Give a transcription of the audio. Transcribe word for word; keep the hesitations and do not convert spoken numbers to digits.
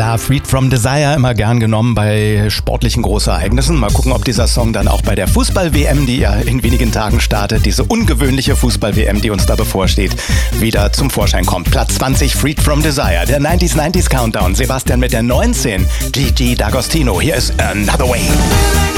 Ja, Freed from Desire, immer gern genommen bei sportlichen Großereignissen. Mal gucken, ob dieser Song dann auch bei der Fußball-W M, die ja in wenigen Tagen startet, diese ungewöhnliche Fußball-W M, die uns da bevorsteht, wieder zum Vorschein kommt. Platz zwanzig, Freed from Desire, der neunziger neunziger Countdown. Sebastian mit der neunzehn, Gigi D'Agostino. Hier ist Another Way.